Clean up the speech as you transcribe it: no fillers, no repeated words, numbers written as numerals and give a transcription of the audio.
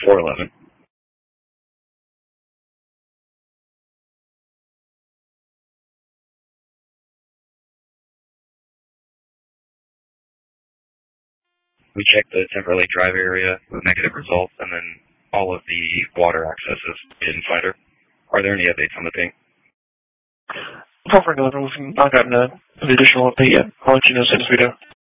411. We checked the Timber Lake Drive area with negative results, and then all of the water accesses didn't find her. Are there any updates on the ping? Call for another. We've not gotten an additional update yet. I'll let you know as soon as we do.